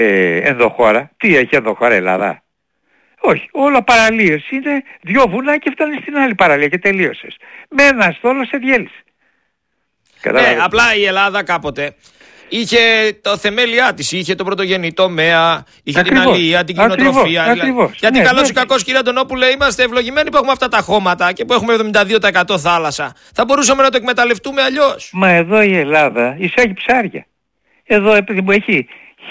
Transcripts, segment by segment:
ενδοχώρα. Τι έχει ενδοχώρα Ελλάδα? Όχι, όλα παραλίες είναι, 2 βουνά και φτάνει στην άλλη παραλία και τελείωσες. Με ένα στόλο σε διέλυση. Ναι, απλά η Ελλάδα κάποτε είχε το θεμέλιά της, είχε το πρωτογενή τομέα, είχε ακριβώς, την αλληλεία, την κτηνοτροφία. Ακριβώς. Γιατί ναι, καλώς ναι. ή κακώς, κύριε Αντωνόπουλε, είμαστε ευλογημένοι που έχουμε αυτά τα χώματα και που έχουμε 72% θάλασσα. Θα μπορούσαμε να το εκμεταλλευτούμε αλλιώς. Μα εδώ η Ελλάδα εισάγει ψάρια. Εδώ επειδή μου έχει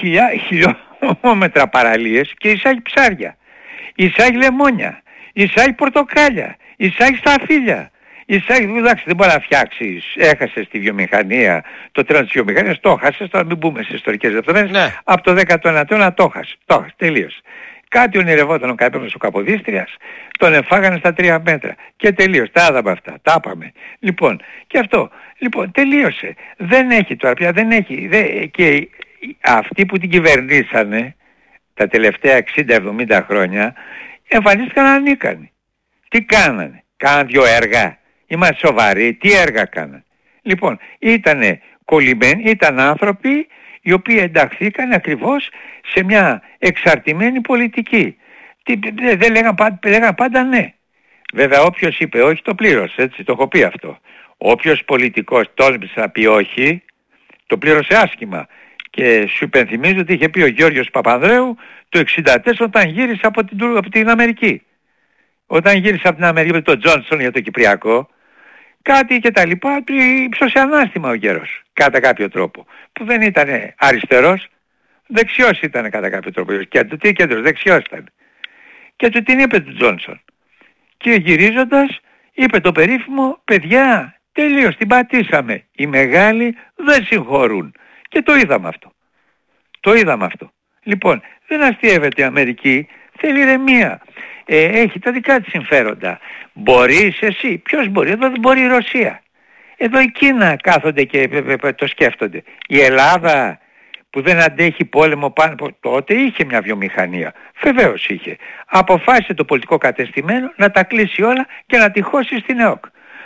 χιλιόμετρα παραλίες και εισάγει ψάρια. Εισάγει λεμόνια. Εισάγει πορτοκάλια. Εισάγει σταφύλια. Εντάξει, δεν μπορεί να φτιάξεις. Έχασες τη βιομηχανία, το τρένο της βιομηχανίας, το έχασες. Τώρα μην μπούμε σε ιστορικές λεπτομέρειες. Ναι. Από το 19ο αιώνα το έχασες. Τελείωσε. Κάτι ονειρευόταν ο Καπέμνος ο Καποδίστριας, τον εφάγανε στα 3 μέτρα. Και τελείωσε. Τα είδαμε αυτά. Τα είπαμε. Λοιπόν, και αυτό. Λοιπόν, τελείωσε. Δεν έχει τώρα πια, δεν έχει. Και αυτοί που την κυβερνήσανε τα τελευταία 60-70 χρόνια εμφανίστηκαν ανίκανοι. Τι κάνανε? Κάναν 2 έργα. Είμαστε σοβαροί. Τι έργα κάνανε? Λοιπόν, ήτανε κολλημένοι, ήταν άνθρωποι οι οποίοι ενταχθήκαν ακριβώς σε μια εξαρτημένη πολιτική. Δεν λέγαν πάντα ναι. Βέβαια όποιος είπε όχι το πλήρωσε, έτσι, το έχω πει αυτό. Όποιος πολιτικός τόλμησε να πει όχι, το πλήρωσε άσχημα. Και σου υπενθυμίζω ότι είχε πει ο Γιώργος Παπανδρέου το 1964 όταν γύρισε από την Αμερική. Όταν γύρισε από την Αμερική με τον Τζόνσον για το Κυπριακό, κάτι και τα λοιπά, του ύψωσε ανάστημα ο γέρος, κατά κάποιο τρόπο. Που δεν ήταν αριστερός, δεξιός ήταν κατά κάποιο τρόπο. Κέντρος, δεξιός ήταν. Και του την είπε του Τζόνσον. Και γυρίζοντας είπε το περίφημο, παιδιά, τελείως την πατήσαμε. Οι μεγάλοι δεν συγχωρούν. Και το είδαμε αυτό. Λοιπόν, δεν αστειεύεται η Αμερική, θέλει ηρεμία. Έχει τα δικά της συμφέροντα. Μπορείς εσύ? Ποιος μπορεί? Εδώ δεν μπορεί η Ρωσία. Εδώ η Κίνα κάθονται και το σκέφτονται. Η Ελλάδα που δεν αντέχει πόλεμο πάνω από τότε είχε μια βιομηχανία. Βεβαίως είχε. Αποφάσισε το πολιτικό κατεστημένο να τα κλείσει όλα και να τη χώσει στην ΕΟΚ.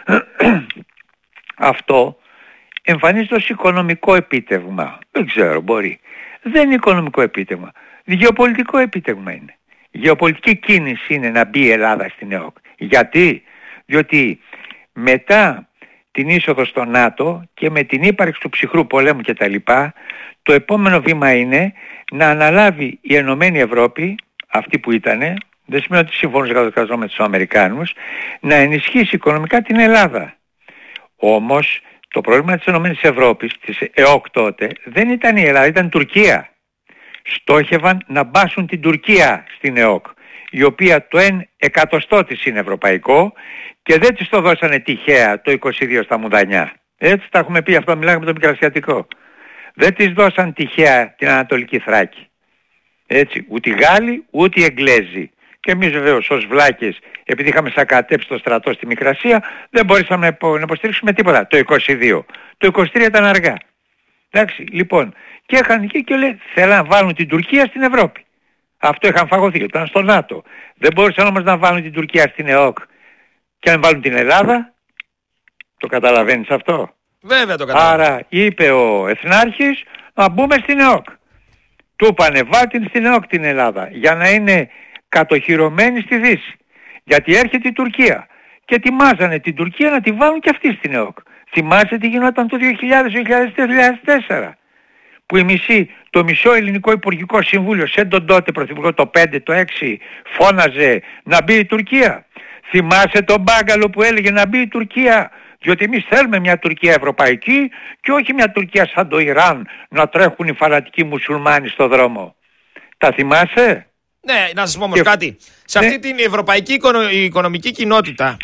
Αυτό εμφανίζεται ως οικονομικό επίτευγμα. Δεν ξέρω, μπορεί. Δεν είναι οικονομικό επίτευγμα. Γεωπολιτικό επίτευγμα είναι. Γεωπολιτική κίνηση είναι να μπει η Ελλάδα στην ΕΟΚ. Γιατί? Διότι μετά την είσοδο στο ΝΑΤΟ και με την ύπαρξη του ψυχρού πολέμου κτλ, το επόμενο βήμα είναι να αναλάβει η Ενωμένη Ευρώπη, αυτή που ήτανε, δεν σημαίνει ότι συμφωνούσε με τους Αμερικάνους, να ενισχύσει οικονομικά την Ελλάδα. Όμως το πρόβλημα της Ενωμένης Ευρώπης, της ΕΟΚ τότε, δεν ήταν η Ελλάδα, ήταν η Τουρκία. Στόχευαν να μπάσουν την Τουρκία στην ΕΟΚ, η οποία το 1/100 της είναι ευρωπαϊκό και δεν της το δώσανε τυχαία το 22 στα Μουδανιά. Έτσι τα έχουμε πει, αυτό μιλάμε με το Μικρασιατικό. Δεν της δώσαν τυχαία την Ανατολική Θράκη. Έτσι, ούτε οι Γάλλοι ούτε οι Εγγλέζοι. Και εμείς βεβαίως ως βλάκες, επειδή είχαμε σακατέψει το στρατό στη Μικρασία, δεν μπορούσαμε να υποστηρίξουμε τίποτα το 22. Το 23 ήταν αργά. Εντάξει, λοιπόν, και είχαν εκεί και λέει, θέλαν να βάλουν την Τουρκία στην Ευρώπη. Αυτό είχαν φαγωθεί, ήταν στο ΝΑΤΟ. Δεν μπορούσαν όμως να βάλουν την Τουρκία στην ΕΟΚ και να βάλουν την Ελλάδα. Το καταλαβαίνεις αυτό? Βέβαια το καταλαβαίνω. Άρα είπε ο Εθνάρχης να μπούμε στην ΕΟΚ. Του είπανε βάλτε στην ΕΟΚ την Ελλάδα για να είναι κατοχυρωμένη στη Δύση. Γιατί έρχεται η Τουρκία και ετοιμάζανε την Τουρκία να τη βάλουν και αυτή στην ΕΟΚ. Θυμάσαι τι γινόταν το 2000-2004 που το μισό ελληνικό υπουργικό συμβούλιο σε τον τότε πρωθυπουργό το 5, το 6 φώναζε να μπει η Τουρκία. Θυμάσαι τον Μπάγκαλο που έλεγε να μπει η Τουρκία, διότι εμείς θέλουμε μια Τουρκία ευρωπαϊκή και όχι μια Τουρκία σαν το Ιράν να τρέχουν οι φανατικοί μουσουλμάνοι στο δρόμο. Τα θυμάσαι? Ναι, να σας πω όμως κάτι. Σε αυτή την ευρωπαϊκή οικονομική κοινότητα,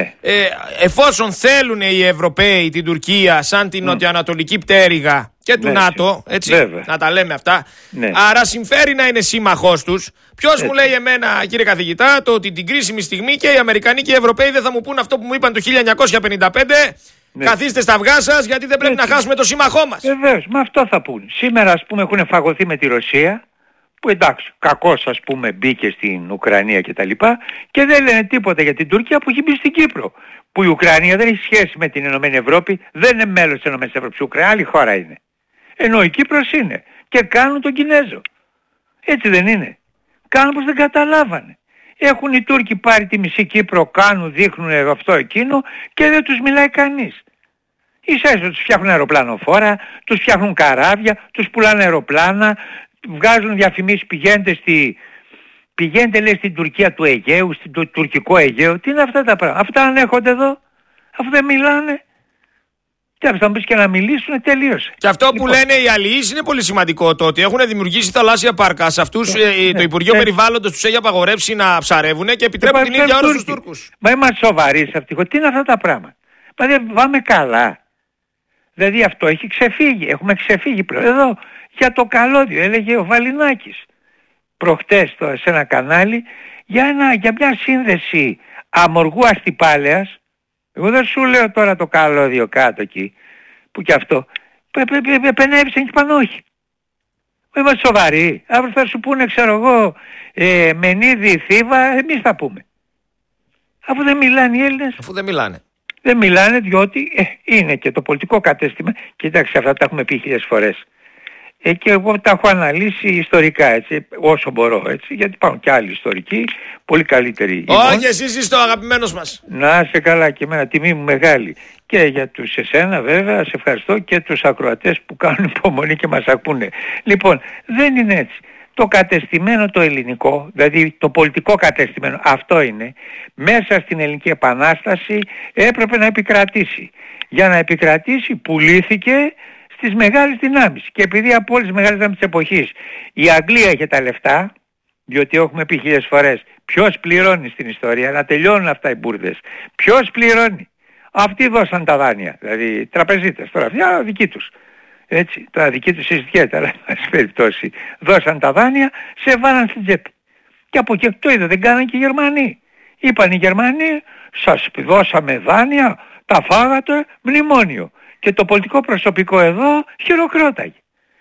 εφόσον θέλουν οι Ευρωπαίοι την Τουρκία σαν την νοτιοανατολική πτέρυγα και του ΝΑΤΟ, έτσι, βέβαια, να τα λέμε αυτά, άρα συμφέρει να είναι σύμμαχός τους. Ποιος μου λέει εμένα, κύριε καθηγητά, το ότι την κρίσιμη στιγμή και οι Αμερικανοί και οι Ευρωπαίοι δεν θα μου πούν αυτό που μου είπαν το 1955, καθίστε στα αυγά σας γιατί δεν πρέπει να χάσουμε το σύμμαχό μας. Βεβαίως, με αυτό θα πούν. Σήμερα ας πούμε έχουν φαγωθεί με τη Ρωσία, που εντάξει, κακώς ας πούμε μπήκε στην Ουκρανία και τα λοιπά, και δεν λένε τίποτα για την Τουρκία που έχει μπει στην Κύπρο. Που η Ουκρανία δεν έχει σχέση με την Ενωμένη Ευρώπη, δεν είναι μέλος της Ενωμένης Ευρώπης, η Ουκρανία άλλη χώρα είναι. Ενώ η Κύπρος είναι. Και κάνουν τον Κινέζο. Έτσι δεν είναι? Κάνουν πως δεν καταλάβανε. Έχουν οι Τούρκοι πάρει τη μισή Κύπρο, κάνουν, δείχνουν αυτό εκείνο και δεν τους μιλάει κανείς. Ίσα-ίσα τους φτιάχνουν αεροπλανοφόρα, τους φτιάχνουν καράβια, τους πουλάνε αεροπλάνα, βγάζουν διαφημίσεις, πηγαίνετε λέει στην Τουρκία του Αιγαίου, στην τουρκικό Αιγαίο. Τι είναι αυτά τα πράγματα? Αυτά ανέχονται εδώ? Αφού δεν μιλάνε? Και θα μου πεις και να μιλήσουν, τελείωσε. Και αυτό που λένε οι αλληλείς είναι πολύ σημαντικό, το ότι έχουν δημιουργήσει θαλάσσια πάρκα. Σε αυτούς το Υπουργείο Περιβάλλοντος τους έχει απαγορεύσει να ψαρεύουν και επιτρέπουν την ίδια ώρα στους Τούρκους. Μα είμαστε σοβαροί σε αυτή? Τι είναι αυτά τα πράγματα? Μα δεν πάμε καλά? Δηλαδή αυτό έχει ξεφύγει. Έχουμε ξεφύγει πλέον. Εδώ για το καλώδιο έλεγε ο Βαλινάκης προχτές σε ένα κανάλι για μια σύνδεση Αμοργού Αστυπάλαιας. Εγώ δεν σου λέω τώρα το καλώδιο κάτω εκεί, που κι αυτό επενέβησαν και πάνω όχι. Είμαστε σοβαροί? Αύριο θα σου πούνε, ξέρω εγώ, Μενίδη, Θήβα, εμείς θα πούμε. Αφού δεν μιλάνε οι Έλληνες. Αφού δεν μιλάνε. Δεν μιλάνε διότι είναι και το πολιτικό κατέστημα. Κοιτάξτε, αυτά τα έχουμε πει 1000 φορές. Και εγώ τα έχω αναλύσει ιστορικά, έτσι, όσο μπορώ, έτσι, γιατί υπάρχουν και άλλοι ιστορικοί, πολύ καλύτεροι. Όχι, εσείς είστε ο αγαπημένος μας. Να είσαι καλά, και εμένα τιμή μου μεγάλη. Και για τους εσένα βέβαια, σε ευχαριστώ, και τους ακροατές που κάνουν υπομονή και μας ακούνε. Λοιπόν, δεν είναι έτσι. Το κατεστημένο το ελληνικό, δηλαδή το πολιτικό κατεστημένο, αυτό είναι, μέσα στην Ελληνική Επανάσταση έπρεπε να επικρατήσει. Για να επικρατήσει πουλήθηκε στις μεγάλες δυνάμεις. Και επειδή από όλες τις μεγάλες δυνάμεις της εποχής η Αγγλία είχε τα λεφτά, διότι έχουμε πει 1000 φορές, ποιος πληρώνει στην ιστορία? Να τελειώνουν αυτά οι μπουρδες. Ποιος πληρώνει? Αυτοί δώσαν τα δάνεια, δηλαδή οι τραπεζίτες, τώρα αυτοί δικοί τους. Έτσι, τα δική τους συζητιέται, αλλά σε περιπτώσει δώσαν τα δάνεια, σε βάλαν στην τσέπη. Και από εκεί το είδε, δεν κάναν και οι Γερμανοί. Είπαν οι Γερμανοί, σας δώσαμε δάνεια, τα φάγατε, μνημόνιο. Και το πολιτικό προσωπικό εδώ χειροκρόταγε.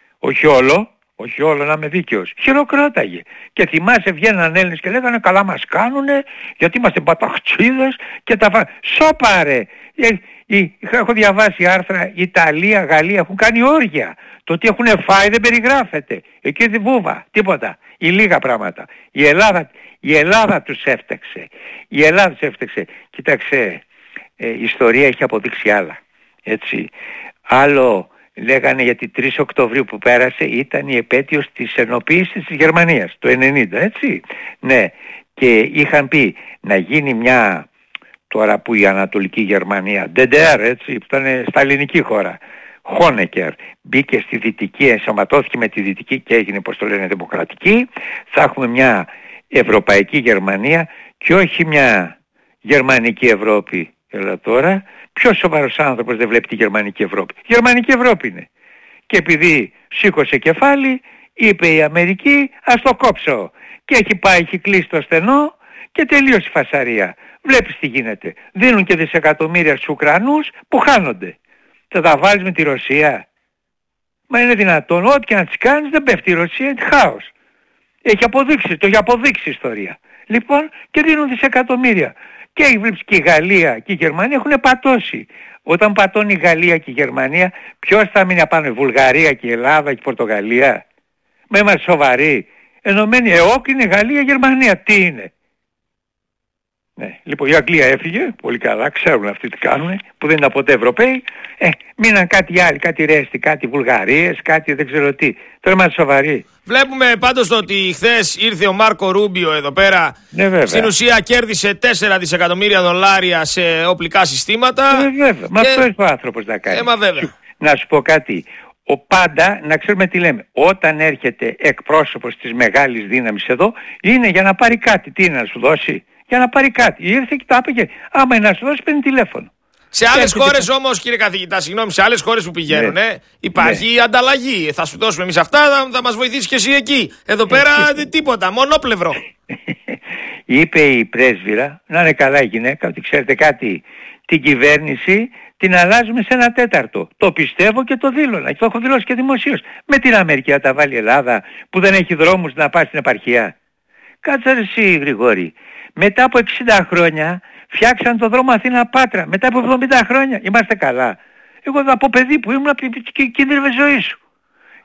Όχι όλο να είμαι δίκαιος. Χειροκρόταγε. Και θυμάσαι βγαίναν Έλληνες και λέγανε καλά μας κάνουνε γιατί είμαστε παταχτσίδες και τα Σώπαρε. Έχω διαβάσει άρθρα, Ιταλία, Γαλλία έχουν κάνει όργια. Το ότι έχουν φάει δεν περιγράφεται. Εκεί δεν βούβα, τίποτα. Ή λίγα πράγματα. Η Ελλάδα τους έφταξε. Η Ελλάδα τους έφταξε. Κοίταξε, η ιστορία έχει αποδείξει άλλα. Έτσι. Άλλο λέγανε γιατί 3 Οκτωβρίου που πέρασε ήταν η επέτειος της ενοποίησης της Γερμανίας, το 90, έτσι. Ναι. Και είχαν πει να γίνει μια, τώρα που η Ανατολική Γερμανία, DDR, έτσι, που ήταν στα ελληνική χώρα, Χόνεκερ, μπήκε στη Δυτική, ενσωματώθηκε με τη Δυτική και έγινε, πώς το λένε, δημοκρατική. Θα έχουμε μια Ευρωπαϊκή Γερμανία και όχι μια Γερμανική Ευρώπη. Έλα τώρα, ποιος σοβαρός άνθρωπος δεν βλέπει τη Γερμανική Ευρώπη? Γερμανική Ευρώπη είναι. Και επειδή σήκωσε κεφάλι, είπε η Αμερική, ας το κόψω. Και έχει πάει, έχει κλείσει το στενό και τελείωσε η φασαρία. Βλέπεις τι γίνεται. Δίνουν και δισεκατομμύρια στους Ουκρανούς που χάνονται. Θα τα βάλεις με τη Ρωσία? Μα είναι δυνατόν? Ό,τι και να τις κάνεις δεν πέφτει η Ρωσία, είναι χάος. Το έχει αποδείξει η ιστορία. Λοιπόν, και δίνουν δισεκατομμύρια. Και βλέπεις και η Γαλλία και η Γερμανία έχουν πατώσει. Όταν πατώνει η Γαλλία και η Γερμανία, ποιος θα μείνει απάνω? Η Βουλγαρία και η Ελλάδα και η Πορτογαλία? Μα είμαστε σοβαροί? Ενωμένη ΕΟΚ είναι Γαλλία, Γερμανία. Τι είναι? Ναι. Λοιπόν, η Αγγλία έφυγε, πολύ καλά, ξέρουν αυτοί τι κάνουν, που δεν ήταν ποτέ Ευρωπαίοι. Μείναν κάτι άλλοι, κάτι Ρέστι, κάτι Βουλγαρίες, κάτι δεν ξέρω τι. Τώρα είμαστε σοβαροί. Βλέπουμε πάντως ότι χθες ήρθε ο Μάρκο Ρούμπιο εδώ πέρα. Ναι, βέβαια. Στην ουσία κέρδισε 4 δισεκατομμύρια δολάρια σε οπλικά συστήματα. Βέβαια. Μα αυτό είναι ο άνθρωπος να κάνει. Μα βέβαια. Να σου πω κάτι. Πάντα να ξέρουμε τι λέμε. Όταν έρχεται εκπρόσωπος της μεγάλης δύναμης εδώ, είναι για να πάρει κάτι. Τι είναι να σου δώσει? Για να πάρει κάτι. Ήρθε και τα είπε. Άμα είναι να σου δώσει, παίρνει τηλέφωνο. Σε άλλες χώρες όμως, κύριε καθηγητά, συγγνώμη, σε άλλες χώρες που πηγαίνουν, υπάρχει ανταλλαγή. Θα σου δώσουμε εμείς αυτά, θα μας βοηθήσει και εσύ εκεί. Εδώ πέρα τίποτα, μονόπλευρο. Είπε η πρέσβυρα, να είναι καλά η γυναίκα, ότι ξέρετε κάτι, την κυβέρνηση την αλλάζουμε σε 1/4. Το πιστεύω και το δήλωνα και το έχω δηλώσει και δημοσίως. Με την Αμερική θα τα βάλει η Ελλάδα που δεν έχει δρόμους να πάει στην επαρχία? Κάτσε ρε εσύ Γρηγόρη. Μετά από 60 χρόνια φτιάξαν το δρόμο Αθήνα-Πάτρα. Μετά από 70 χρόνια. Είμαστε καλά? Εγώ από παιδί που ήμουν κίνδυνευε ζωή σου.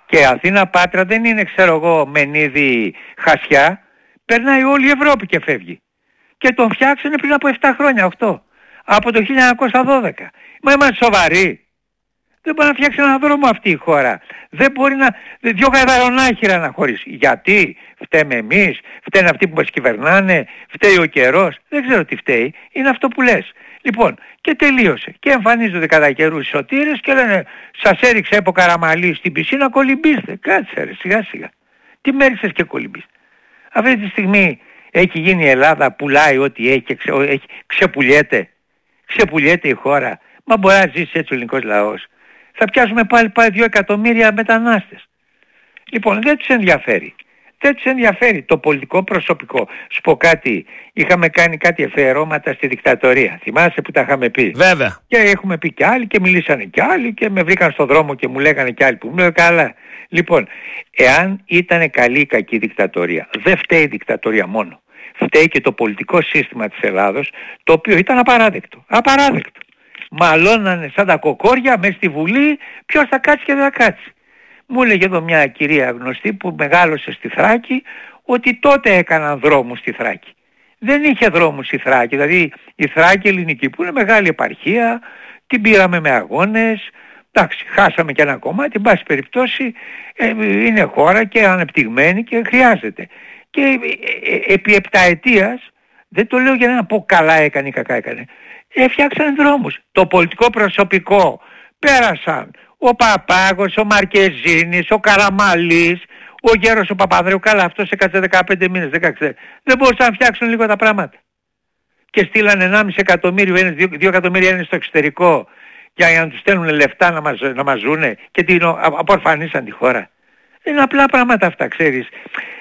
Και Αθήνα Πάτρα δεν είναι, ξέρω εγώ, Μενίδη Χασιά. Περνάει όλη η Ευρώπη και φεύγει. Και τον φτιάξανε πριν από 7 χρόνια, 8. Από το 1912. Μα είμαστε σοβαροί? Δεν μπορεί να φτιάξει έναν δρόμο αυτή η χώρα. Δεν μπορεί να... 2 γαδαρονάχυρα να χωρίσει. Γιατί? Φταίμε εμείς? Φταίνε αυτοί που μας κυβερνάνε? Φταίει ο καιρός? Δεν ξέρω τι φταίει. Είναι αυτό που λες. Λοιπόν, και τελείωσε. Και εμφανίζονται κατά καιρούς οι σωτήρες και λένε σας έριξε από Καραμαλή στην πισίνα, κολυμπήστε. Κάτσε ρε, σιγά σιγά. Τι με έριξες και κολυμπήστε? Αυτή τη στιγμή έχει γίνει η Ελλάδα, πουλάει ό,τι έχει, ξεπουλιέται. Ξεπουλιέται η χώρα. Μα μπορεί να ζήσει έτσι ο ελληνικός λαός? Θα πιάσουμε πάλι 2 εκατομμύρια μετανάστες. Λοιπόν, δεν τους ενδιαφέρει. Δεν τους ενδιαφέρει το πολιτικό προσωπικό. Σου πω κάτι, είχαμε κάνει κάτι εφερώματα στη δικτατορία. Θυμάσαι που τα είχαμε πει? Βέβαια. Και έχουμε πει κι άλλοι και μιλήσανε κι άλλοι και με βρήκαν στον δρόμο και μου λέγανε κι άλλοι που μου λέγανε καλά. Λοιπόν, εάν ήταν καλή ή κακή δικτατορία, δεν φταίει η δικτατορία μόνο. Φταίει και το πολιτικό σύστημα της Ελλάδος, το οποίο ήταν απαράδεκτο. Απαράδεκτο. Μαλώνανε σαν τα κοκόρια μες στη Βουλή, ποιος θα κάτσει και δεν θα κάτσει. Μου έλεγε εδώ μια κυρία γνωστή που μεγάλωσε στη Θράκη ότι τότε έκαναν δρόμους στη Θράκη. Δεν είχε δρόμους στη Θράκη, δηλαδή η Θράκη ελληνική που είναι μεγάλη επαρχία, την πήραμε με αγώνες, εντάξει, χάσαμε και ένα κομμάτι, εν πάση περιπτώσει είναι χώρα και ανεπτυγμένη και χρειάζεται. Και επί 7 ετίας, δεν το λέω για να πω καλά έκανε ή κακά έκανε, έφτιαξαν δρόμους. Το πολιτικό προσωπικό πέρασαν ο Παπάγος, ο Μαρκεζίνης, ο Καραμαλής, ο Γέρος ο Παπαδρέου. Καλά, αυτός έκατσε 15 μήνες, 16. Δεν μπορούσαν να φτιάξουν λίγο τα πράγματα. Και στείλανε 1,5 εκατομμύριο Έλληνες, 2 εκατομμύρια Έλληνες στο εξωτερικό για να τους στέλνουν λεφτά να μας ζουνε και απορφανίσαν τη χώρα. Είναι απλά πράγματα αυτά, ξέρεις.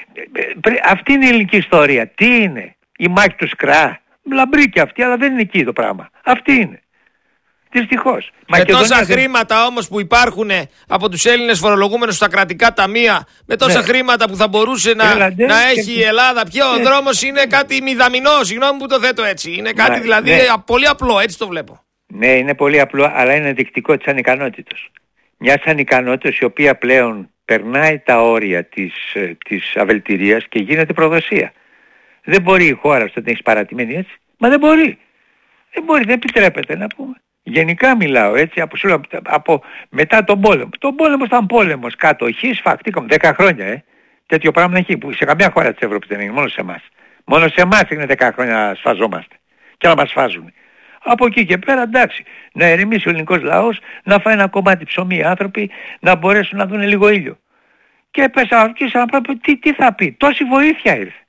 Αυτή είναι η ελληνική ιστορία. Τι είναι? Η μάχη του Σκρά? Λαμπρή και αυτή, αλλά δεν είναι εκεί το πράγμα. Αυτή είναι. Δυστυχώς. Με τόσα χρήματα όμως που υπάρχουν από τους Έλληνες φορολογούμενους στα κρατικά ταμεία, με τόσα χρήματα που θα μπορούσε να έχει η Ελλάδα, ο δρόμος είναι κάτι μηδαμινό, συγγνώμη που το θέτω έτσι. Είναι κάτι δηλαδή πολύ απλό, έτσι το βλέπω. Ναι, είναι πολύ απλό, αλλά είναι δεικτικό της ανικανότητας. Μιας ανικανότητας η οποία πλέον περνάει τα όρια της αβελτηρίας και γίνεται προδοσία. Δεν μπορεί η χώρα στο να έχει παρατημένη έτσι. Μα δεν μπορεί. Δεν μπορεί, δεν επιτρέπεται να πούμε. Γενικά μιλάω έτσι από μετά τον πόλεμο. Τον πόλεμο ήταν πόλεμος, κατοχή, σφαχτήκαμε 10 χρόνια. Τέτοιο πράγμα δεν έχει, που σε καμιά χώρα της Ευρώπης δεν είναι, μόνο σε εμάς. Μόνο σε εμάς είναι 10 χρόνια να σφαζόμαστε και να μας σφάζουν. Από εκεί και πέρα εντάξει, να ερεμήσει ο ελληνικός λαός, να φάει ένα κομμάτι ψωμί οι άνθρωποι, να μπορέσουν να δουν λίγο ήλιο. Και πέσα και σαν να πει, τι θα πει, τόση βοήθεια ήρθε.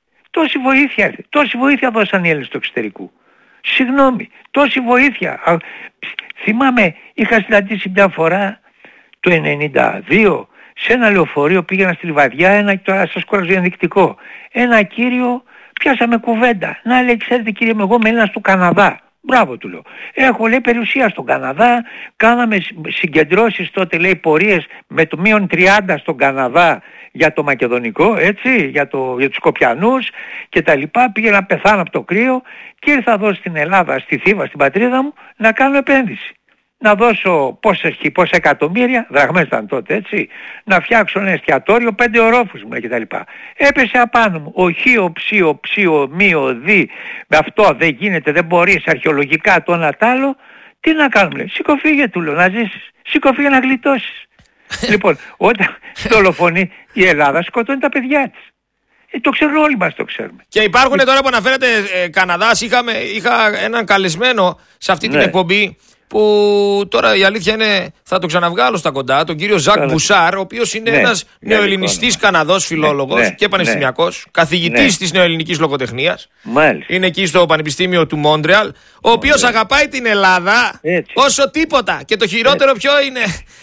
Τόση βοήθεια δώσαν οι Έλληνες του εξωτερικού. Συγγνώμη, τόση βοήθεια. Θυμάμαι, είχα συναντήσει μια φορά το 92 σε ένα λεωφορείο, πήγαινα στη Λιβαδιά, τώρα σας κουράζω ενδεικτικό. Ένα κύριο, πιάσαμε κουβέντα. Να λέει, ξέρετε κύριε μου, εγώ είμαι Έλληνας του Καναδά. Μπράβο του λέω. Έχω λέει περιουσία στον Καναδά, κάναμε συγκεντρώσεις τότε λέει πορείες με το -30 στον Καναδά για το μακεδονικό, έτσι, για τους Σκοπιανούς και τα λοιπά. Πήγα να πεθάνω από το κρύο και ήρθα εδώ στην Ελλάδα, στη Θήβα, στην πατρίδα μου, να κάνω επένδυση. Να δώσω πόσα εκατομμύρια, δραχμές ήταν τότε έτσι, να φτιάξω ένα εστιατόριο, 5 ορόφους μου και τα λοιπά. Έπεσε απάνω μου, ο χείο, ψίο, μείο, δι, με αυτό δεν γίνεται, δεν μπορείς, αρχαιολογικά το ένα τ' άλλο, τι να κάνουμε, λέει, σηκωφίγε του λέω, να ζήσεις, σηκωφίγε να γλιτώσεις. Λοιπόν, όταν δολοφονεί η Ελλάδα, σκοτώνει τα παιδιά της. Το ξέρουν όλοι μας, το ξέρουμε. Και υπάρχουν τώρα που αναφέρατε Καναδάς, είχα έναν καλεσμένο σε αυτή την εκπομπή, που τώρα η αλήθεια είναι, θα το ξαναβγάλω στα κοντά, τον κύριο Ζακ Μπουσάρ, ο οποίος είναι ένας νεοελληνιστής Καναδός φιλόλογος και πανεπιστημιακός, καθηγητής της νεοελληνικής λογοτεχνίας. Είναι εκεί στο Πανεπιστήμιο του Μόντρεαλ, ο οποίος αγαπάει την Ελλάδα όσο τίποτα. Και το χειρότερο ποιο είναι,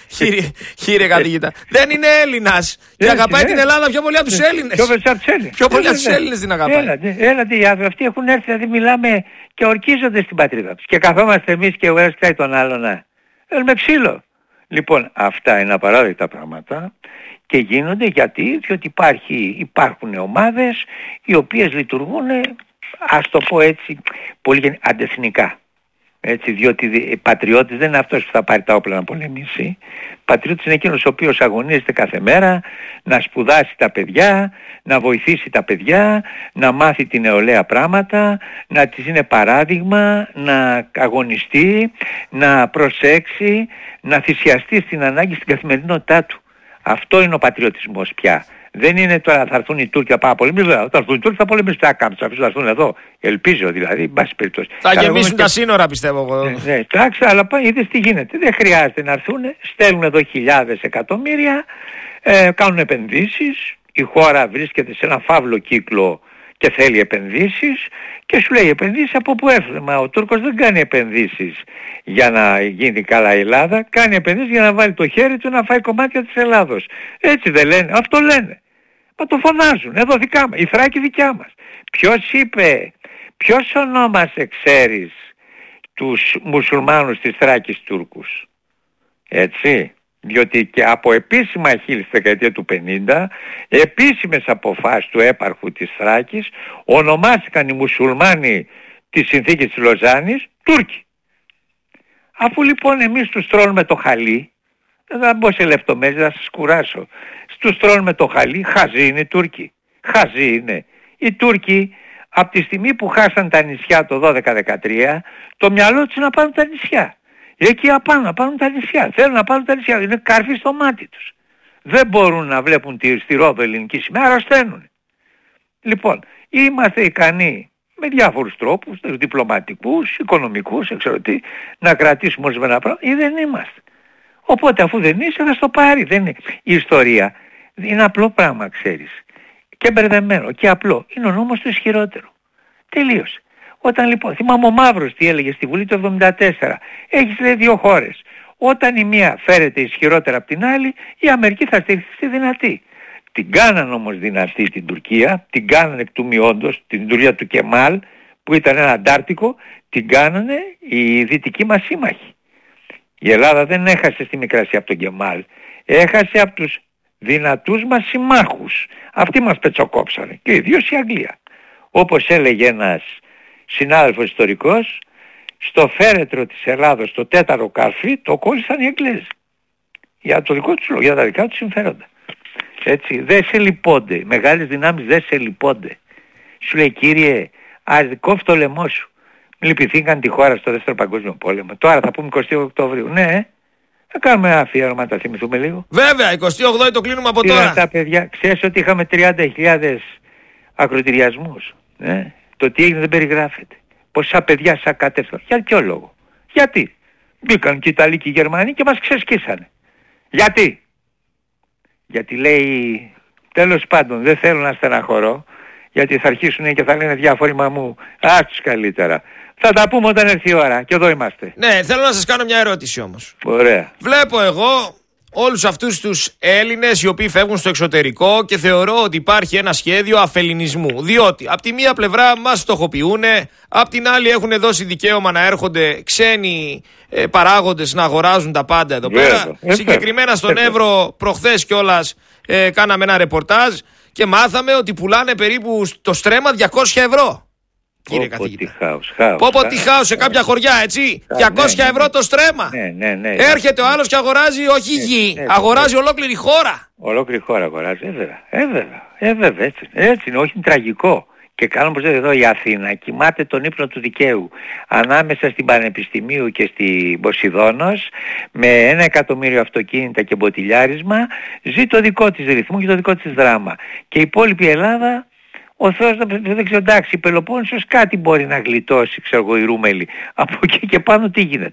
κύριε καθηγητά? Δεν είναι Έλληνας και αγαπάει την Ελλάδα πιο πολύ από τους Έλληνες. Πιο πολύ από τους Έλληνες την αγαπάει. Έλατε, αυτοί έχουν έρθει, δηλαδή μιλάμε και ορκίζονται στην πατρίδα τους. Και καθόμαστε εμείς και ο ένας κοιτάει τον άλλον να με ξύλο. Λοιπόν, αυτά είναι απαράδεκτα πράγματα και γίνονται διότι υπάρχουν ομάδες οι οποίες λειτουργούν, ας το πω έτσι, πολύ αντεθνικά. Έτσι, διότι πατριώτης δεν είναι αυτός που θα πάρει τα όπλα να πολεμήσει. Πατριώτης είναι εκείνος ο οποίος αγωνίζεται κάθε μέρα να σπουδάσει τα παιδιά, να βοηθήσει τα παιδιά, να μάθει την νεολαία πράγματα, να της είναι παράδειγμα, να αγωνιστεί, να προσέξει, να θυσιαστεί στην ανάγκη στην καθημερινότητά του. Αυτό είναι ο πατριωτισμός πια. Δεν είναι τώρα θα έρθουν οι Τούρκοι να πάνε πολεμήσουν. Θα έρθουν οι Τούρκοι θα πολεμήσουν. Θα κάνουν, θα έρθουν εδώ. Ελπίζω δηλαδή, εν πάση περιπτώσει. Θα γεμίσουν τα σύνορα, πιστεύω εγώ. Ναι, εντάξει, αλλά είδες τι γίνεται. Δεν χρειάζεται να έρθουν. Στέλνουν εδώ χιλιάδες εκατομμύρια, κάνουν επενδύσεις. Η χώρα βρίσκεται σε ένα φαύλο κύκλο και θέλει επενδύσεις και σου λέει επενδύσεις από που έφερε. Μα ο Τούρκος δεν κάνει επενδύσεις για να γίνει καλά η Ελλάδα, κάνει επενδύσεις για να βάλει το χέρι του να φάει κομμάτια της Ελλάδος. Έτσι δεν λένε, αυτό λένε. Μα το φωνάζουν, εδώ δικά μας, η Θράκη δικιά μας. Ποιος είπε, ποιος ονόμασε ξέρεις τους μουσουλμάνους της Θράκης Τούρκους? Έτσι. Διότι και από επίσημα χείλη στη δεκαετία του 50, επίσημες αποφάσεις του έπαρχου της Θράκης, ονομάστηκαν οι μουσουλμάνοι της συνθήκης της Λοζάνης Τούρκοι. Αφού λοιπόν εμείς τους τρώνουμε το χαλί, δεν θα μπω σε λεπτομέρειες, θα σας κουράσω. Τους τρώνουμε το χαλί, χαζοί είναι οι Τούρκοι. Χαζοί είναι. Οι Τούρκοι από τη στιγμή που χάσαν τα νησιά το 12-13, το μυαλό τους να πάρουν τα νησιά. Εκεί απάνω να πάρουν τα νησιά. Θέλουν να πάρουν τα νησιά. Είναι κάρφι στο μάτι τους. Δεν μπορούν να βλέπουν στη Ρόδο ελληνική σημαία, αρρωσταίνουν. Λοιπόν, είμαστε ικανοί με διάφορους τρόπους, διπλωματικούς, οικονομικούς, ξέρω τι, να κρατήσουμε ορισμένα πράγματα ή δεν είμαστε. Οπότε αφού δεν είσαι θα στο πάρει. Δεν είναι. Η ιστορία είναι απλό πράγμα, ξέρεις. Και μπερδεμένο και απλό. Είναι ο νόμος του ισχυρότερου. Τελείωσε. Όταν λοιπόν, θυμάμαι ο Μαύρος τι έλεγε στη Βουλή το 1974. Έχεις λέει δύο χώρες. Όταν η μία φέρεται ισχυρότερα από την άλλη, η Αμερική θα στηριχθεί δυνατή. Την κάναν όμως δυνατή την Τουρκία, την κάνανε εκ του μειόντος, την Τουρκία του Κεμάλ, που ήταν ένα αντάρτικο, την κάνανε οι δυτικοί μας σύμμαχοι. Η Ελλάδα δεν έχασε στη Μικρασία από τον Κεμάλ, έχασε από τους δυνατούς μας συμμάχους. Αυτοί μας πετσοκόψανε και ιδίως η Αγγλία. Όπως έλεγε ένας συνάδελφος ιστορικός, στο φέρετρο της Ελλάδος το τέταρτο καρφί το κόλλησαν οι Εγγλέζοι. Για το δικό τους λόγο, για τα δικά τους συμφέροντα. Έτσι, δεν σε λυπώνται. Οι μεγάλες δυνάμεις δεν σε λυπώνται. Σου λέει κύριε, ας κόφει το λαιμό σου. Λυπηθήκαν τη χώρα στο δεύτερο παγκόσμιο πόλεμο. Τώρα θα πούμε 28 Οκτωβρίου. Ναι, θα κάνουμε ένα αφιέρωμα να τα θυμηθούμε λίγο. Βέβαια, 28 το κλείνουμε από τώρα. Τα παιδιά, ξέρεις ότι είχαμε 30.000 ακροτηριασμούς. Το τι έγινε δεν περιγράφεται. Πόσα παιδιά σακάτευσαν. Για ποιο λόγο? Γιατί? Μπήκαν και οι Ιταλοί και οι Γερμανοί και μας ξεσκίσανε. Γιατί? Γιατί λέει, τέλος πάντων δεν θέλω να στεναχωρώ, γιατί θα αρχίσουν και θα λένε διάφοροι μαμού, άστους καλύτερα. Θα τα πούμε όταν έρθει η ώρα και εδώ είμαστε. Ναι, θέλω να σας κάνω μια ερώτηση όμως. Ωραία. Βλέπω εγώ όλους αυτούς τους Έλληνες οι οποίοι φεύγουν στο εξωτερικό και θεωρώ ότι υπάρχει ένα σχέδιο αφελινισμού. Διότι από τη μία πλευρά μας στοχοποιούν, από την άλλη έχουν δώσει δικαίωμα να έρχονται ξένοι παράγοντες να αγοράζουν τα πάντα εδώ πέρα. Συγκεκριμένα στον Εύρο προχθές κιόλας κάναμε ένα ρεπορτάζ και μάθαμε ότι πουλάνε περίπου το στρέμμα 200 ευρώ. Κύριε καθηγητά. Πόπο τι χάος σε κάποια χωριά, έτσι. 200 ευρώ το στρέμμα. Ναι. Έρχεται ο άλλος και αγοράζει όχι γη, αγοράζει ολόκληρη χώρα. Ολόκληρη χώρα αγοράζει, βέβαια. Έτσι είναι, όχι είναι τραγικό. Και κάνουμε πως εδώ η Αθήνα κοιμάται τον ύπνο του δικαίου ανάμεσα στην Πανεπιστημίου και στην Ποσειδώνος με 1 εκατομμύριο αυτοκίνητα και μποτιλιάρισμα, ζει το δικό της ρυθμό και το δικό της δράμα. Και η υπόλοιπη Ελλάδα, ο Θεός δεν ξέρω, εντάξει, η Πελοπόννησος κάτι μπορεί να γλιτώσει, ξέρω εγώ, η Ρούμελη. Από εκεί και πάνω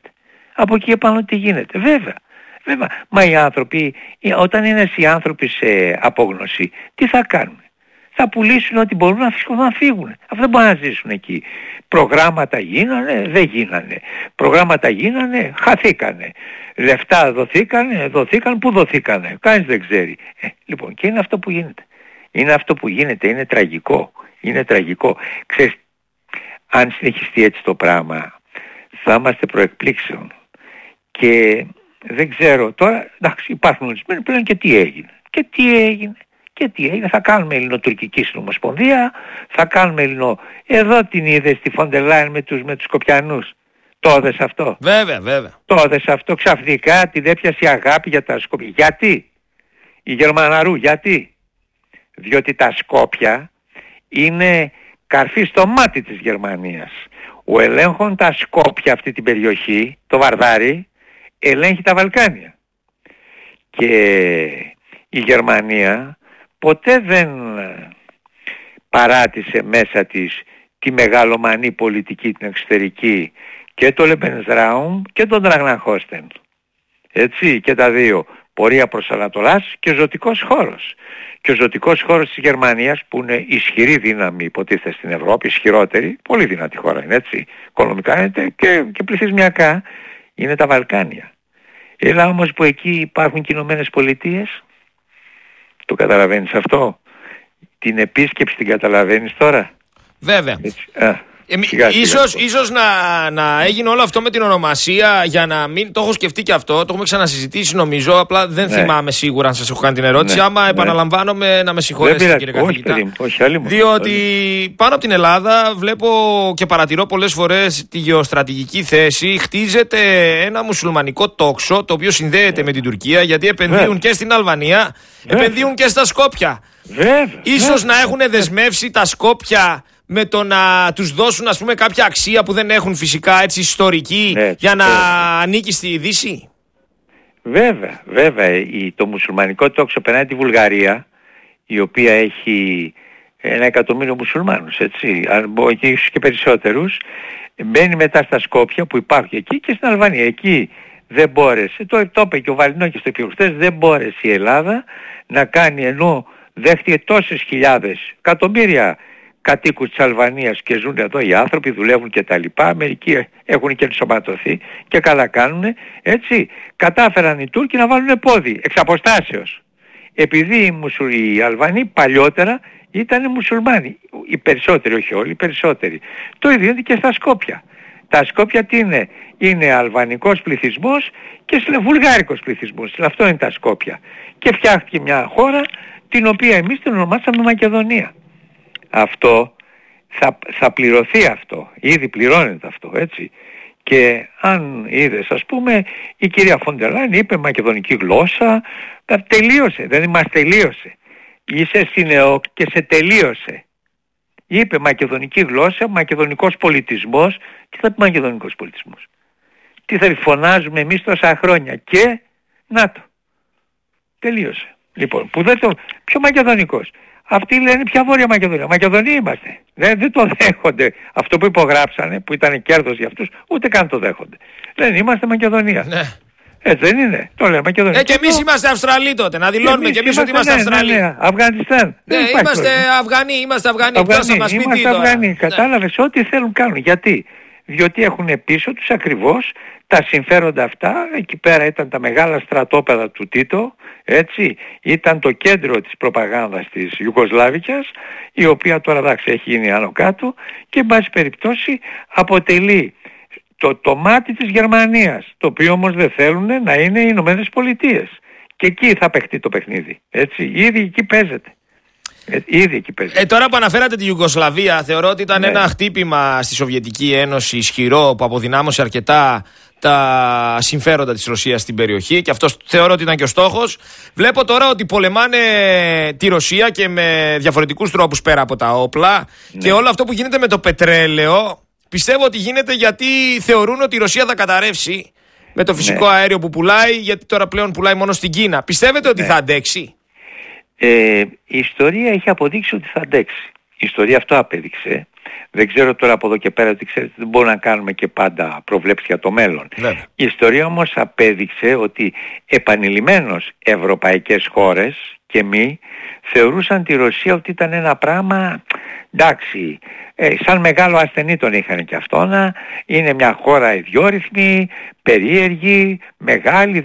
τι γίνεται? Βέβαια. Μα οι άνθρωποι, όταν είναι οι άνθρωποι σε απόγνωση, τι θα κάνουν? Θα πουλήσουν ό,τι μπορούν να φύγουν. Αυτό δεν μπορούν να ζήσουν εκεί. Προγράμματα γίνανε, δεν γίνανε. Προγράμματα γίνανε, χαθήκανε. Λεφτά δοθήκαν, πού δοθήκανε? Κανείς δεν ξέρει. Λοιπόν, και είναι αυτό που γίνεται. Είναι τραγικό. Ξέρεις, αν συνεχιστεί έτσι το πράγμα, θα είμαστε προεκπλήξεων. Και δεν ξέρω, τώρα, εντάξει, υπάρχουν ορισμένοι πλέον και τι έγινε. Θα κάνουμε ελληνοτουρκική συνομοσπονδία, θα κάνουμε εδώ την είδε στη Φοντελάιν με τους Σκοπιανούς. Το είδες αυτό? Βέβαια. Το είδες αυτό? Ξαφνικά την έπιασε η αγάπη για τα Σκόπια. Γιατί? Η Γερμαναρού, γιατί? Διότι τα Σκόπια είναι καρφί στο μάτι της Γερμανίας. Ο ελέγχον τα Σκόπια αυτή την περιοχή, το Βαρδάρι, ελέγχει τα Βαλκάνια. Και η Γερμανία ποτέ δεν παράτησε μέσα της τη μεγαλομανή πολιτική την εξωτερική, και το Lebensraum και τον Draghnanhosten. Έτσι, και τα δύο. Πορεία προς Ανατολάς και ζωτικός χώρος. Και ο ζωτικός χώρος της Γερμανίας, που είναι ισχυρή δύναμη υποτίθεται στην Ευρώπη, ισχυρότερη, πολύ δυνατή χώρα είναι, έτσι, οικονομικά είναι και πληθυσμιακά, είναι τα Βαλκάνια. Έλα όμως που εκεί υπάρχουν και οι Ηνωμένες Πολιτείες. Το καταλαβαίνεις αυτό? Την επίσκεψη την καταλαβαίνεις τώρα? Βέβαια. Ίσως να έγινε όλο αυτό με την ονομασία για να μην. Το έχω σκεφτεί και αυτό, το έχουμε ξανασυζητήσει νομίζω. Απλά δεν θυμάμαι σίγουρα αν σας έχω κάνει την ερώτηση. Άμα επαναλαμβάνομαι, να με συγχωρέσετε κύριε καθηγητά. Διότι πάνω από την Ελλάδα βλέπω και παρατηρώ πολλές φορές τη γεωστρατηγική θέση. Χτίζεται ένα μουσουλμανικό τόξο το οποίο συνδέεται με την Τουρκία, γιατί επενδύουν και στην Αλβανία, επενδύουν και στα Σκόπια. Ίσως να έχουν δεσμεύσει τα Σκόπια με το να τους δώσουν, ας πούμε, κάποια αξία που δεν έχουν φυσικά, έτσι, ιστορική, για να ανήκει στη Δύση. Βέβαια. Το μουσουλμανικό τόξο περνάει τη Βουλγαρία, η οποία έχει 1 εκατομμύριο μουσουλμάνους, έτσι, αν ίσως και περισσότερους. Μπαίνει μετά στα Σκόπια που υπάρχουν εκεί και στην Αλβανία. Εκεί δεν μπόρεσε, το είπε και ο Βαλινόκης το είπε χθες, δεν μπόρεσε η Ελλάδα να κάνει, ενώ δέχτηκε τόσες χιλιάδες, εκατομμύρια κατοίκους της Αλβανίας και ζουν εδώ οι άνθρωποι, δουλεύουν και τα λοιπά, μερικοί έχουν και ενσωματωθεί και καλά κάνουν, έτσι, κατάφεραν οι Τούρκοι να βάλουν πόδι εξ αποστάσεως. Επειδή οι Αλβανοί παλιότερα ήταν μουσουλμάνοι, οι περισσότεροι, όχι όλοι, οι περισσότεροι. Το ίδιο είναι και στα Σκόπια. Τα Σκόπια τι είναι? Είναι αλβανικός πληθυσμός και βουλγάρικος πληθυσμός. Αυτό είναι τα Σκόπια. Και φτιάχτηκε μια χώρα την οποία εμείς την ονομάσαμε Μακεδονία. Αυτό θα πληρωθεί αυτό. Ήδη πληρώνεται αυτό, έτσι. Και αν είδες, ας πούμε, η κυρία Φοντερ Λάιεν είπε μακεδονική γλώσσα, τελείωσε, δηλαδή μας τελείωσε. Είσαι στην ΕΟΚ και σε τελείωσε. Είπε μακεδονική γλώσσα, μακεδονικός πολιτισμός. Τι θα πει μακεδονικός πολιτισμός? Τι θα φωνάζουμε εμείς τόσα χρόνια? Και να το. Τελείωσε. Λοιπόν, που δεν το. Ποιο μακεδονικός? Αυτοί λένε ποια Βόρεια Μακεδονία? Μακεδονοί είμαστε. Δεν το δέχονται. Αυτό που υπογράψανε, που ήταν κέρδος για αυτούς, ούτε καν το δέχονται. Λένε είμαστε Μακεδονία. Ναι. Έτσι δεν είναι? Το λέμε Μακεδονία. Και εμείς είμαστε Αυστραλοί τότε. Να δηλώνουμε και εμείς ότι είμαστε Αυστραλοί. Ναι. Αφγανιστάν. Ναι, είμαστε Αφγανοί. Είμαστε Αφγανοί. Κατάλαβες, ό,τι θέλουν κάνουν. Γιατί? Διότι έχουν πίσω τους ακριβώς τα συμφέροντα αυτά. Εκεί πέρα ήταν τα μεγάλα στρατόπεδα του Τίτο, έτσι, ήταν το κέντρο της προπαγάνδας της Ιουγκοσλάβικας, η οποία τώρα εντάξει έχει γίνει άνω κάτω και εν πάση περιπτώσει αποτελεί το μάτι της Γερμανίας, το οποίο όμως δεν θέλουν να είναι οι Ηνωμένες Πολιτείες. Και εκεί θα παιχτεί το παιχνίδι, έτσι, ήδη εκεί παίζεται. Τώρα που αναφέρατε τη Ιουγκοσλαβία, θεωρώ ότι ήταν ένα χτύπημα στη Σοβιετική Ένωση ισχυρό που αποδυνάμωσε αρκετά τα συμφέροντα της Ρωσίας στην περιοχή, και αυτό θεωρώ ότι ήταν και ο στόχος. Βλέπω τώρα ότι πολεμάνε τη Ρωσία και με διαφορετικούς τρόπους πέρα από τα όπλα, και όλο αυτό που γίνεται με το πετρέλαιο πιστεύω ότι γίνεται γιατί θεωρούν ότι η Ρωσία θα καταρρεύσει με το φυσικό αέριο που πουλάει, γιατί τώρα πλέον πουλάει μόνο στην Κίνα. Πιστεύετε ότι θα αντέξει? Η ιστορία έχει αποδείξει ότι θα αντέξει. Η ιστορία αυτό απέδειξε. Δεν ξέρω τώρα από εδώ και πέρα, ότι ξέρετε, δεν μπορούμε να κάνουμε και πάντα προβλέψεις για το μέλλον. Η ιστορία όμως απέδειξε ότι επανειλημμένως ευρωπαϊκές χώρες και μη θεωρούσαν τη Ρωσία ότι ήταν ένα πράγμα, εντάξει, σαν μεγάλο ασθενή τον είχαν και αυτόνα, είναι μια χώρα ιδιόρυθμη, περίεργη, μεγάλη,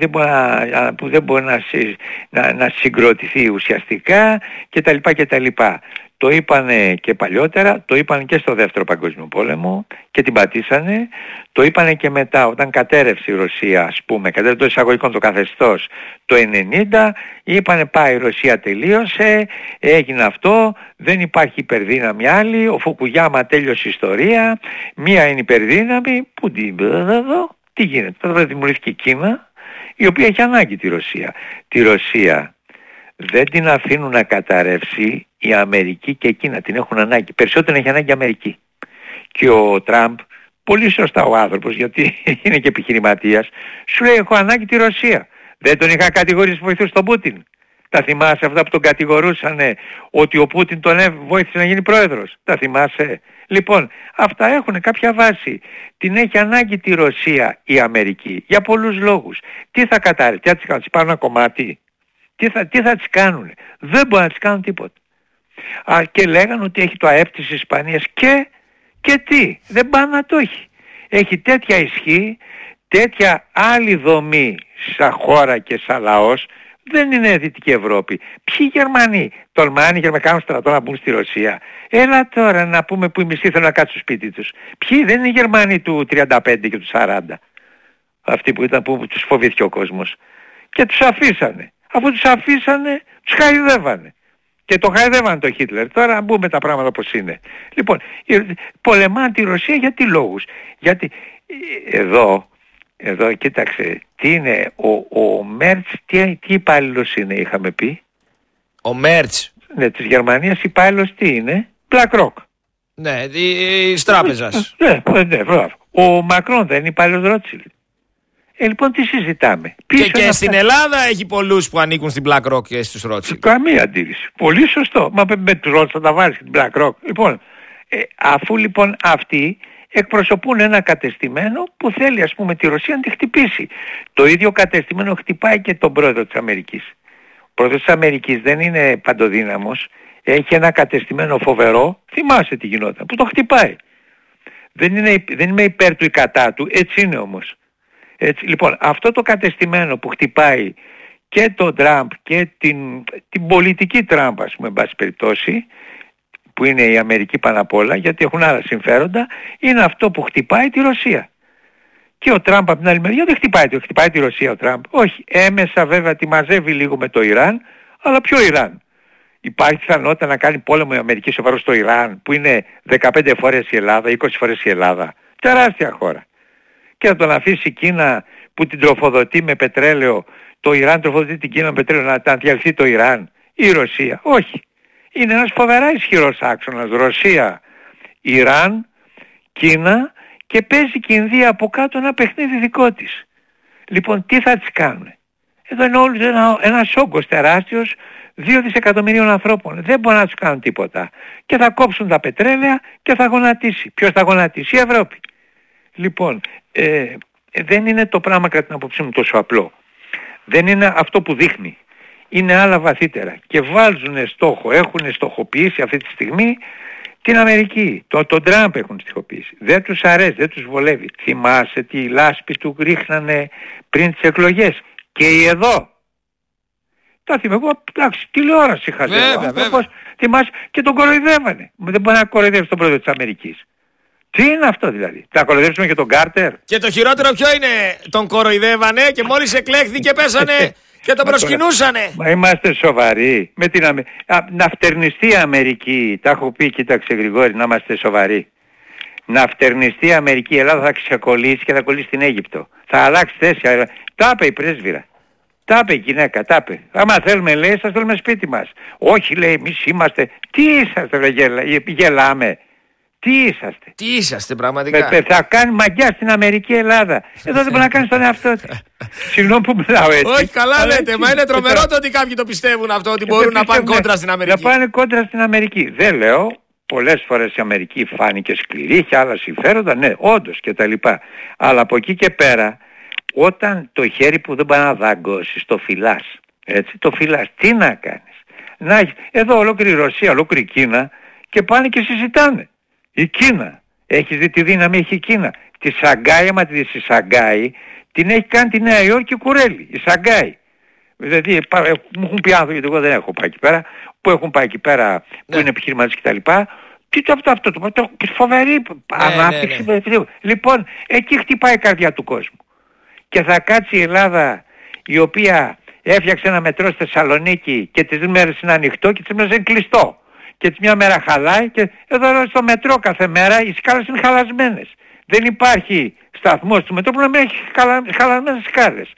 που δεν μπορεί να συγκροτηθεί ουσιαστικά κτλ. Το είπανε και παλιότερα, το είπανε και στο Δεύτερο Παγκόσμιο Πόλεμο και την πατήσανε. Το είπανε και μετά, όταν κατέρευσε η Ρωσία, ας πούμε, κατέρευσε το εισαγωγικό το καθεστώς το 1990, είπανε πάει η Ρωσία τελείωσε, έγινε αυτό, δεν υπάρχει υπερδύναμη άλλη, ο Φουκουγιάμα τέλειωσε η ιστορία, μία είναι υπερδύναμη, που τι γίνεται, τώρα δημιουργήθηκε η Κίνα, η οποία έχει ανάγκη τη Ρωσία. Τη Ρωσία δεν την αφήνουν να καταρρεύσει η Αμερική και η Κίνα. Την έχουν ανάγκη. Περισσότερο έχει ανάγκη η Αμερική. Και ο Τραμπ, πολύ σωστά ο άνθρωπος, γιατί είναι και επιχειρηματίας, σου λέει έχω ανάγκη τη Ρωσία. Δεν τον είχα κατηγορήσει βοηθούς τον Πούτιν. Τα θυμάσαι αυτά που τον κατηγορούσανε ότι ο Πούτιν τον βοήθησε να γίνει πρόεδρος. Τα θυμάσαι. Λοιπόν, αυτά έχουν κάποια βάση. Την έχει ανάγκη τη Ρωσία η Αμερική για πολλούς λόγους. Τι θα κατάρρει, τι θα της πάρουν ένα κομμάτι. Τι θα τις κάνουνε. Δεν μπορούν να τις κάνουν τίποτα. Και λέγανε ότι έχει το ΑΕΠ της Ισπανίας και τι. Δεν πάνε να το έχει. Έχει τέτοια ισχύ, τέτοια άλλη δομή σαν χώρα και σαν λαός. Δεν είναι Δυτική Ευρώπη. Ποιοι Γερμανοί τολμάνε για να κάνουν στρατό να μπουν στη Ρωσία. Έλα τώρα να πούμε που οι μισοί θέλουν να κάτσουν στο σπίτι τους. Ποιοι δεν είναι οι Γερμανοί του 35 και του 40. Αυτοί που τους φοβήθηκε ο κόσμος. Και τους αφήσανε. Αφού τους αφήσανε, τους χαϊδεύανε. Και το χαϊδεύανε το Χίτλερ. Τώρα να μπούμε τα πράγματα όπως είναι. Λοιπόν, πολεμάνε τη Ρωσία για τι λόγους. Γιατί εδώ κοίταξε, τι είναι, ο Μέρτς, τι υπάλληλος είναι είχαμε πει. Ο Μέρτς. Ναι, της Γερμανίας υπάλληλος τι είναι, BlackRock. Ναι, της τράπεζας. Ναι, μπράβο. Ο Μακρόν δεν είναι υπάλληλος Rothschild. Λοιπόν, τι συζητάμε. Και στην Ελλάδα έχει πολλούς που ανήκουν στην BlackRock και στους Rothschild. Καμία αντίρρηση. Πολύ σωστό. Μα με τους Rothschild θα τα βάλεις και την BlackRock. Λοιπόν, αφού λοιπόν αυτοί εκπροσωπούν ένα κατεστημένο που θέλει ας πούμε τη Ρωσία να τη χτυπήσει. Το ίδιο κατεστημένο χτυπάει και τον πρόεδρο της Αμερικής. Ο πρόεδρος της Αμερικής δεν είναι παντοδύναμος. Έχει ένα κατεστημένο φοβερό. Θυμάσαι τι γινόταν. Που το χτυπάει. Δεν είμαι υπέρ του ή κατά του. Έτσι είναι όμως. Έτσι, λοιπόν, αυτό το κατεστημένο που χτυπάει και τον Τραμπ και την πολιτική Τραμπ, ας πούμε, εν πάση περιπτώσει, που είναι η Αμερική πάνω απ' όλα, γιατί έχουν άλλα συμφέροντα, είναι αυτό που χτυπάει τη Ρωσία. Και ο Τραμπ από την άλλη μεριά δεν χτυπάει τη Ρωσία ο Τραμπ. Όχι, έμεσα βέβαια τη μαζεύει λίγο με το Ιράν, αλλά ποιο Ιράν. Υπάρχει πιθανότητα να κάνει πόλεμο η Αμερική σοβαρό στο Ιράν, που είναι 15 φορές η Ελλάδα, 20 φορές η Ελλάδα. Τεράστια χώρα. Και να τον αφήσει η Κίνα που την τροφοδοτεί με πετρέλαιο, το Ιράν τροφοδοτεί την Κίνα με πετρέλαιο, να διαλυθεί το Ιράν ή η Ρωσία. Όχι. Είναι ένας φοβερά ισχυρός άξονας. Ρωσία, Ιράν, Κίνα και παίζει και η Ινδία από κάτω ένα παιχνίδι δικό της. Λοιπόν, τι θα τις κάνουν. Εδώ είναι όλους ένας όγκος τεράστιος 2 δισεκατομμυρίων ανθρώπων. Δεν μπορούν να τους κάνουν τίποτα. Και θα κόψουν τα πετρέλαια και θα γονατίσει. Ποιος θα γονατίσει? Η Ευρώπη. Λοιπόν, δεν είναι το πράγμα κατά την άποψή μου τόσο απλό. Δεν είναι αυτό που δείχνει. Είναι άλλα βαθύτερα. Και βάζουν στόχο, έχουν στοχοποιήσει αυτή τη στιγμή την Αμερική. Τον Τραμπ έχουν στοχοποιήσει. Δεν τους αρέσει, δεν τους βολεύει. Θυμάσαι τι λάσπη του ρίχνανε πριν τις εκλογές. Και εδώ. Τα θυμάμαι εγώ, εντάξει, τηλεόραση είχα δει. Θυμάσαι και τον κοροϊδεύανε. Δεν μπορεί να κοροϊδεύει τον πρόεδρο της Αμερικής. Τι είναι αυτό δηλαδή? Θα κοροϊδεύσουμε και τον Κάρτερ? Και το χειρότερο ποιο είναι? Τον κοροϊδεύανε και μόλις εκλέχθηκε πέσανε και τον προσκυνούσανε. Μα είμαστε σοβαροί. Να φτερνιστεί η Αμερική. Τα έχω πει, κοίταξε Γρηγόρη, να είμαστε σοβαροί. Να φτερνιστεί η Αμερική, η Ελλάδα θα ξεκολλήσει και θα κολλήσει στην Αίγυπτο. Θα αλλάξει θέση. Τα είπε η πρέσβυρα. Τα είπε η γυναίκα, τα είπε. Άμα θέλουμε, λέει, σας θέλουμε σπίτι μας. Όχι, λέει, εμείς είμαστε. Τι είσαστε, λέει, γελάμε. Τι είσαστε πραγματικά? Θα κάνει μαγιά στην Αμερική Ελλάδα. Εδώ δεν μπορεί να κάνει τον εαυτό του. Συγγνώμη που μιλάω έτσι. Όχι, καλά λέτε. Μα είναι τρομερό το ότι κάποιοι το πιστεύουν αυτό, ότι μπορούν να πάνε κόντρα στην Αμερική. Να πάνε κόντρα στην Αμερική. Δεν λέω. Πολλές φορές η Αμερική φάνηκε σκληρή, είχε άλλα συμφέροντα. Ναι, όντως και τα λοιπά. Αλλά από εκεί και πέρα, όταν το χέρι που δεν πάει να δαγκώσεις, το φυλάς. Έτσι, το φυλάς. Τι να κάνεις? Εδώ ολόκληρη Ρωσία, ολόκληρη Κίνα και πάνε και συζητάνε. Η Κίνα. Έχεις δει τι δύναμη έχει η Κίνα? Τη Σαγκάη, άμα τη δεις η Σαγκάη, την έχει κάνει τη Νέα Υόρκη κουρέλι. Η Σαγκάη. Δηλαδή μου έχουν πει άνθρωποι, γιατί εγώ δεν έχω πάει εκεί πέρα, που έχουν πάει εκεί πέρα, που είναι επιχειρηματίες κτλ. Τι το αυτό, φοβερή ανάπτυξη. Λοιπόν, εκεί χτυπάει η καρδιά του κόσμου. Και θα κάτσει η Ελλάδα, η οποία έφτιαξε ένα μετρό στη Θεσσαλονίκη και τις μέρες είναι ανοιχτό και τις μέρες είναι κλειστό. Και τις μια μέρα χαλάει και εδώ στο μετρό κάθε μέρα οι σκάλες είναι χαλασμένες. Δεν υπάρχει σταθμός του μετρό που να μην έχει χαλασμένες σκάλες.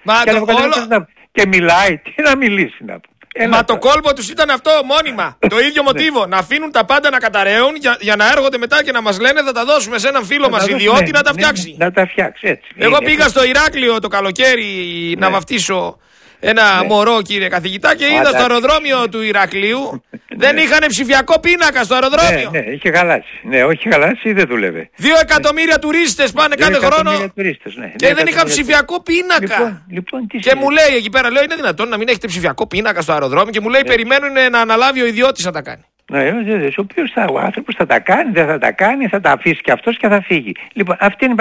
Και μιλάει, τι να μιλήσει να πει. Μα το κόλπο τους ήταν αυτό μόνιμα. Το ίδιο μοτίβο. Να αφήνουν τα πάντα να καταραίουν για να έρχονται μετά και να μας λένε θα τα δώσουμε σε έναν φίλο μας ιδιώτη να τα φτιάξει. Να τα φτιάξει έτσι. Εγώ πήγα στο Ηράκλειο το καλοκαίρι να βαφτίσω ένα μωρό, κύριε καθηγητά, και είδα στο αεροδρόμιο του Ηρακλείου δεν είχαν ψηφιακό πίνακα στο αεροδρόμιο. Ναι, είχε χαλάσει. Ναι, όχι χαλάσει ή δεν δούλευε. 2 εκατομμύρια τουρίστες πάνε κάθε χρόνο και δεν είχαν ψηφιακό πίνακα. Λοιπόν, και μου λέει εκεί πέρα, λέω, είναι δυνατόν να μην έχετε ψηφιακό πίνακα στο αεροδρόμιο? Και μου λέει, περιμένουν να αναλάβει ο ιδιώτης να τα κάνει. Ναι, ο οποίος ο άνθρωπος θα τα κάνει, δεν θα τα κάνει, θα τα αφήσει και αυτός και θα φύγει. Λοιπόν,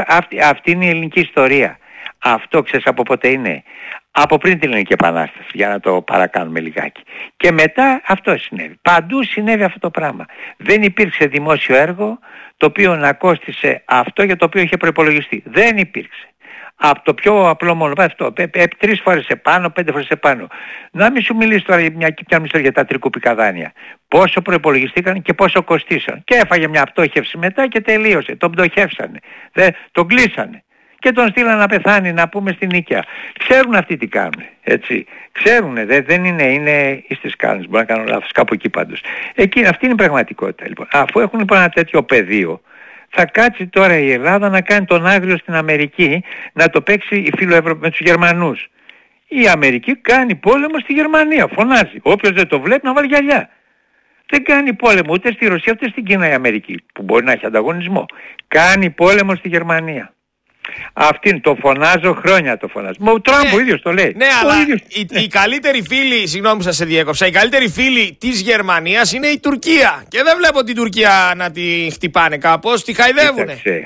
αυτή είναι η ελληνική ιστορία. Αυτό ξέρεις από πότε είναι? Από πριν την Ελληνική Επανάσταση, για να το παρακάνουμε λιγάκι. Και μετά αυτό συνέβη. Παντού συνέβη αυτό το πράγμα. Δεν υπήρξε δημόσιο έργο το οποίο να κόστισε αυτό για το οποίο είχε προϋπολογιστεί. Δεν υπήρξε. Από το πιο απλό μόνο, αυτό, 3 φορές επάνω, 5 φορές επάνω. Να μην σου μιλήσει τώρα για τα τρικουπικά δάνεια. Πόσο προϋπολογιστήκαν και πόσο κοστίσαν. Και έφαγε μια πτώχευση μετά και τελείωσε. Τον πτωχεύσανε. Τον κλείσανε. Και τον στείλαν να πεθάνει, να πούμε, στην Νίκαια. Ξέρουν αυτοί τι κάνουν, έτσι. Ξέρουνε, δεν είναι στις κάνεις, μπορεί να κάνω λάθος, κάπου εκεί πάντως. Αυτή είναι η πραγματικότητα, λοιπόν. Αφού έχουν λοιπόν ένα τέτοιο πεδίο, θα κάτσει τώρα η Ελλάδα να κάνει τον άγριο στην Αμερική, να το παίξει με τους Γερμανούς. Η Αμερική κάνει πόλεμο στη Γερμανία, φωνάζει. Όποιος δεν το βλέπει να βάλει γυαλιά. Δεν κάνει πόλεμο ούτε στη Ρωσία ούτε στην Κίνα η Αμερική, που μπορεί να έχει ανταγωνισμό. Κάνει πόλεμο στη Γερμανία. Αυτήν το φωνάζω χρόνια, το φωνάζω. Ο Τραμπ ο ίδιος το λέει. Ναι, αλλά οι καλύτεροι φίλοι, συγγνώμη που σας σε διέκοψα, οι καλύτεροι φίλοι της Γερμανίας είναι η Τουρκία. Και δεν βλέπω την Τουρκία να τη χτυπάνε κάπως, τη χαϊδεύουνε. Κοίταξε,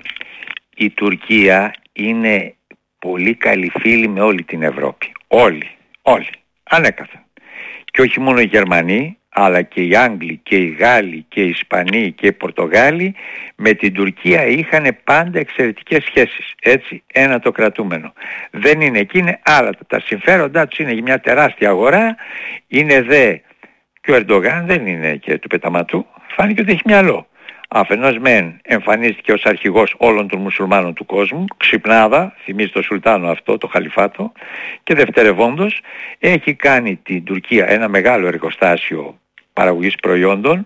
η Τουρκία είναι πολύ καλή φίλη με όλη την Ευρώπη. Όλοι. Ανέκαθεν. Και όχι μόνο οι Γερμανοί, αλλά και οι Άγγλοι και οι Γάλλοι και οι Ισπανοί και οι Πορτογάλοι με την Τουρκία είχαν πάντα εξαιρετικές σχέσεις. Έτσι, ένα το κρατούμενο. Δεν είναι εκεί, είναι άλλα. Τα συμφέροντά τους είναι μια τεράστια αγορά, είναι δε και ο Ερντογάν δεν είναι και του πεταματού, φάνηκε ότι έχει μυαλό. Αφενός μεν εμφανίστηκε ως αρχηγός όλων των μουσουλμάνων του κόσμου, ξυπνάδα, θυμίζει το Σουλτάνο αυτό, το Χαλιφάτο, και δευτερευόντως έχει κάνει την Τουρκία ένα μεγάλο εργοστάσιο παραγωγής προϊόντων,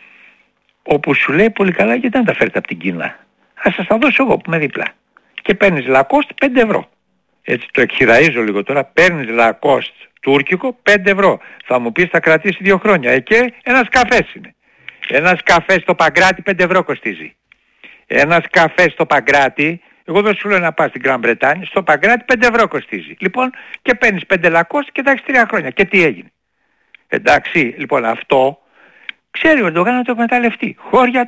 όπου σου λέει πολύ καλά, γιατί δεν τα φέρετε από την Κίνα. Ας σας τα δώσω εγώ που είμαι δίπλα. Και παίρνεις Lacoste 5 ευρώ. Έτσι το εκχειραίζω λίγο τώρα, παίρνεις Lacoste τουρκικό 5 ευρώ. Θα μου πεις θα κρατήσει 2 χρόνια. Και ένας καφές είναι. Ένας καφές στο Παγκράτη 5 ευρώ κοστίζει. Ένας καφές στο Παγκράτη, εγώ δεν σου λέω να πας στην Γκραν Μπρετάνη, στο Παγκράτη 5 ευρώ κοστίζει. Λοιπόν, και παίρνεις 5 Lacoste και θα έχεις 3 χρόνια. Και τι έγινε? Εντάξει, λοιπόν αυτό ξέρει ο Ερντογάν να το εκμεταλλευτεί. Χώρια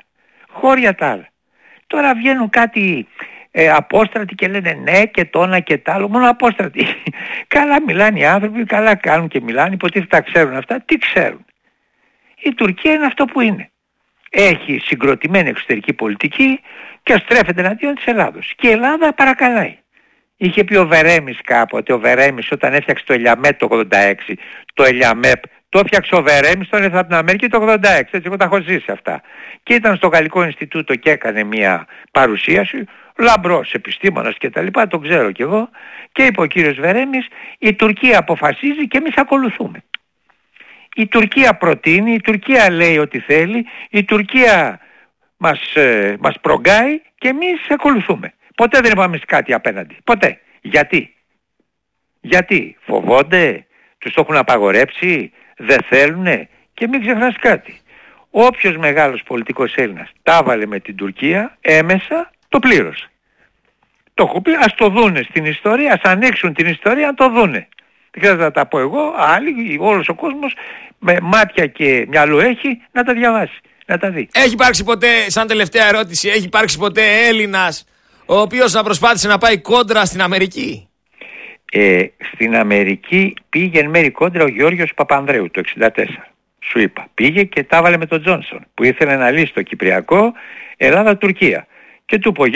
τα άλλα. Τώρα βγαίνουν κάτι απόστρατοι και λένε ναι και το ένα και το άλλο. Μόνο απόστρατοι. Καλά μιλάνε οι άνθρωποι, καλά κάνουν και μιλάνε, υποτίθεται τα ξέρουν αυτά. Τι ξέρουν? Η Τουρκία είναι αυτό που είναι. Έχει συγκροτημένη εξωτερική πολιτική και στρέφεται εναντίον της Ελλάδος. Και η Ελλάδα παρακαλάει. Είχε πει ο Βερέμης κάποτε, όταν έφτιαξε το Ελιαμέπ το 86, το Ελιαμέπ το έφτιαξε ο Βερέμης, τον ήρθε από την Αμερική το 86, έτσι εγώ τα έχω ζήσει αυτά. Και ήταν στο Γαλλικό Ινστιτούτο και έκανε μια παρουσίαση, λαμπρός επιστήμονας και τα λοιπά, τον ξέρω κι εγώ, και είπε ο κύριος Βερέμης, η Τουρκία αποφασίζει και εμείς ακολουθούμε. Η Τουρκία προτείνει, η Τουρκία λέει ό,τι θέλει, η Τουρκία μας προγκάει και εμείς ακολουθούμε. Ποτέ δεν είπαμε κάτι απέναντι. Ποτέ. Γιατί? Φοβόνται? Τους το έχουν απαγορέψει? Δεν θέλουνε? Και μην ξεχνάς κάτι. Όποιος μεγάλος πολιτικός Έλληνας τα βάλε με την Τουρκία, έμεσα το πλήρωσε. Το έχω πει, ας το δούνε στην ιστορία, ας ανοίξουν την ιστορία να το δούνε. Δεν χρειάζεται να τα πω εγώ, άλλοι, όλος ο κόσμος με μάτια και μυαλό έχει να τα διαβάσει, να τα δει. Έχει υπάρξει ποτέ, σαν τελευταία ερώτηση, έχει υπάρξει ποτέ Έλληνας ο οποίος να προσπάθησε να πάει κόντρα στην Αμερική? στην Αμερική πήγε εν μέρει κόντρα ο Γεώργιος Παπανδρέου το 1964. Σου είπα. Πήγε και τα έβαλε με τον Τζόνσον που ήθελε να λύσει το Κυπριακό Ελλάδα-Τουρκία. Και του είπε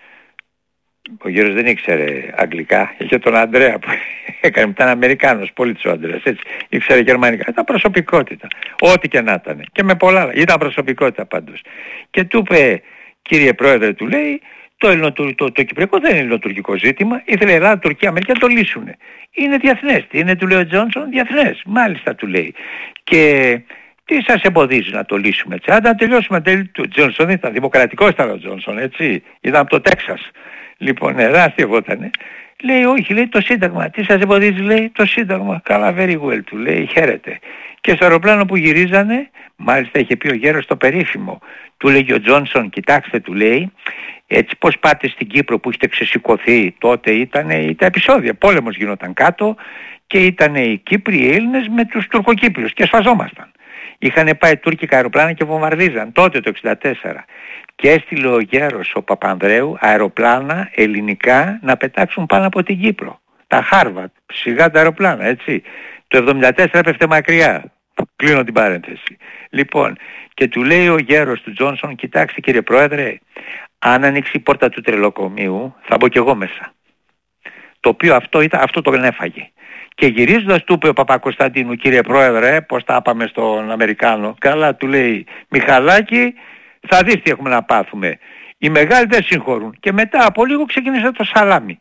ο Γέρος δεν ήξερε αγγλικά, είχε τον Αντρέα που ήταν Αμερικάνος πολίτης ο Αντρέας, έτσι, ήξερε γερμανικά, ήταν προσωπικότητα, ό,τι και να ήταν, και με πολλά άλλα, ήταν προσωπικότητα πάντως. Και του είπε, κύριε Πρόεδρε, του λέει, το Κυπριακό δεν είναι ελληνοτουρκικό ζήτημα, ήθελε Ελλάδα, Τουρκία, Αμερική να το λύσουνε. Είναι διεθνές, τι είναι, του λέει ο Τζόνσον, διεθνές, μάλιστα του λέει. Και τι σας εμποδίζει να το λύσουμε έτσι, αν να τελειώσουμε, του Τζόνσον ήταν δημοκρατικός ήταν ο Τζόνσον, έτσι, ήταν από το Τέξας. Λοιπόν, αστευότανε. Λέει, όχι, λέει, το Σύνταγμα. Τι σας εμποδίζει, λέει, το Σύνταγμα. Καλά, very well, του λέει, χαίρετε. Και στο αεροπλάνο που γυρίζανε, μάλιστα είχε πει ο Γέρος το περίφημο, του λέει ο Τζόνσον, κοιτάξτε, του λέει, έτσι πως πάτε στην Κύπρο που έχετε ξεσηκωθεί, τότε ήταν τα επεισόδια. Πόλεμος γινόταν κάτω και ήταν οι Κύπροι, οι Έλληνες με τους Τουρκοκύπριους και σφαζόμασταν. Είχαν πάει τουρκικά αεροπλάνα και βομβαρδίζαν τότε το 1964. Και έστειλε ο Γέρος ο Παπανδρέου αεροπλάνα ελληνικά να πετάξουν πάνω από την Κύπρο. Τα Χάρβατ, σιγά τα αεροπλάνα, έτσι. Το 1974 έπεφτε μακριά. Κλείνω την παρένθεση. Λοιπόν, και του λέει ο Γέρος του Τζόνσον, κοιτάξτε κύριε Πρόεδρε, αν ανοίξει η πόρτα του τρελοκομείου θα μπω κι εγώ μέσα. Το οποίο αυτό τον έφαγε. Και γυρίζοντας του είπε ο Παπακοσταντίνου, κύριε Πρόεδρε, πώς τα είπαμε στον Αμερικάνο. Καλά, του λέει, Μιχαλάκη, θα δεις τι έχουμε να πάθουμε. Οι μεγάλοι δεν συγχωρούν. Και μετά από λίγο ξεκίνησε το σαλάμι.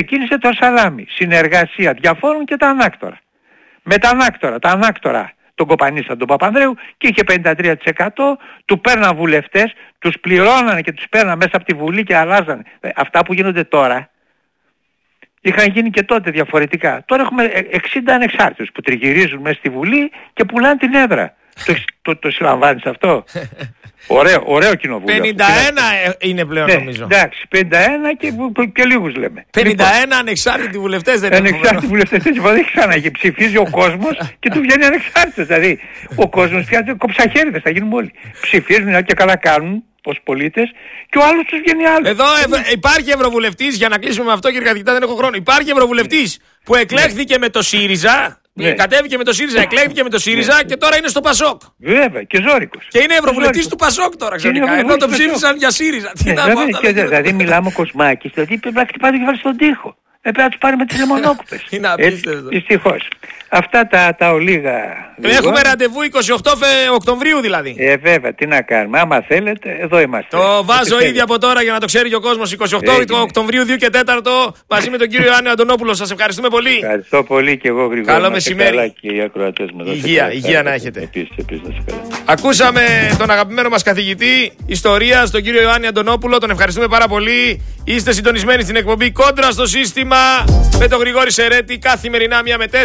Συνεργασία διαφόρων και τα ανάκτορα. Με τα ανάκτορα τον κοπανίσαν τον Παπανδρέου και είχε 53%, του παίρναν βουλευτές, τους πληρώνανε και τους παίρναν μέσα από τη Βουλή και αλλάζανε. Αυτά που γίνονται τώρα είχαν γίνει και τότε διαφορετικά. Τώρα έχουμε 60 ανεξάρτητους που τριγυρίζουν μέσα στη Βουλή και πουλάνε την έδρα. Το συλλαμβάνεις αυτό? Ωραίο κοινοβούλιο. 51 είναι πλέον, νομίζω. Εντάξει, 51 και λίγους λέμε. 51 ανεξάρτητοι βουλευτές δεν έχουμε. Ανεξάρτητοι βουλευτές δεν ξαναγεί. Ψηφίζει ο κόσμος και του βγαίνει ανεξάρτητος. Δηλαδή ο κόσμος πια κοψαχέριδες θα γίνουν όλοι. Ψηφίζουν και καλά κάνουν ως πολίτες και ο άλλος τους βγαίνει άλλο. Εδώ υπάρχει ευρωβουλευτής, για να κλείσουμε με αυτό κύριε καθηγητά, δεν έχω χρόνο. Υπάρχει ευρωβουλευτής που εκλέχθηκε με το ΣΥΡΙΖΑ. Ναι. Κατέβηκε με το ΣΥΡΙΖΑ, εκλέχθηκε με το ΣΥΡΙΖΑ και τώρα είναι στο ΠΑΣΟΚ. Βέβαια, και ζώρικος. Και είναι ευρωβουλευτής του ΠΑΣΟΚ τώρα ξαφνικά. Ενώ το ψήφισαν για ΣΥΡΙΖΑ. Τι να πω, δηλαδή μιλάμε ο Κοσμάκης, δηλαδή πρέπει να χτυπάει το κεφάλι στον τοίχο. Πρέπει να τους πάρει με τις λεμονόκουπες. Είναι απίστευτο. Δυστυχώς. Αυτά τα ολίγα. Έχουμε ραντεβού 28 Οκτωβρίου δηλαδή. Βέβαια, τι να κάνουμε. Άμα θέλετε, εδώ είμαστε. Το βάζω ήδη από τώρα για να το ξέρει και ο κόσμος. 28 Οκτωβρίου 2 και 4 μαζί με τον κύριο Ιωάννη Αντωνόπουλο. Σας ευχαριστούμε πολύ. Ευχαριστώ πολύ και εγώ, Γρηγόρη. Καλό μεσημέρι. Και οι ακροατές μας. Υγεία να έχετε. Επίσης, να σε καλά. Ακούσαμε τον αγαπημένο μας καθηγητή ιστορίας, τον κύριο Ιωάννη Αντωνόπουλο. Τον ευχαριστούμε πάρα πολύ. Είστε συντονισμένοι στην εκπομπή Κόντρα στο Σύστημα με τον Γρηγόρη Σερέτη καθημερινά 1 με 4.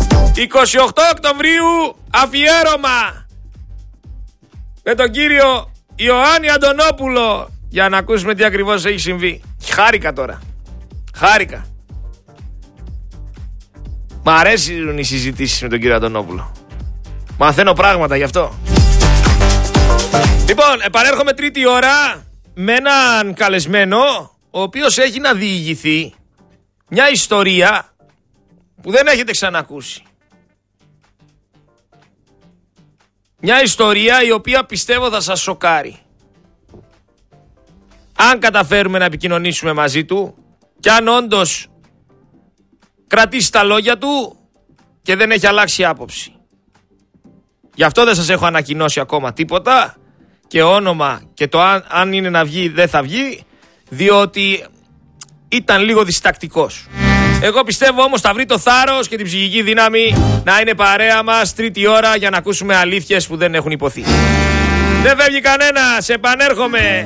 28 Οκτωβρίου αφιέρωμα με τον κύριο Ιωάννη Αντωνόπουλο για να ακούσουμε τι ακριβώς έχει συμβεί. Χάρηκα τώρα. Μ' αρέσουν οι συζητήσεις με τον κύριο Αντωνόπουλο. Μαθαίνω πράγματα γι' αυτό. Λοιπόν, επανέρχομαι τρίτη ώρα με έναν καλεσμένο ο οποίος έχει να διηγηθεί μια ιστορία που δεν έχετε ξανακούσει. Μια ιστορία η οποία πιστεύω θα σας σοκάρει. Αν καταφέρουμε να επικοινωνήσουμε μαζί του και αν όντως κρατήσει τα λόγια του και δεν έχει αλλάξει άποψη. Γι' αυτό δεν σας έχω ανακοινώσει ακόμα τίποτα και όνομα και το αν είναι να βγει δεν θα βγει, διότι ήταν λίγο διστακτικός. Εγώ πιστεύω όμως θα βρει το θάρρος και την ψυχική δύναμη να είναι παρέα μας τρίτη ώρα για να ακούσουμε αλήθειες που δεν έχουν υποθεί. Δεν φεύγει κανένας, επανέρχομαι.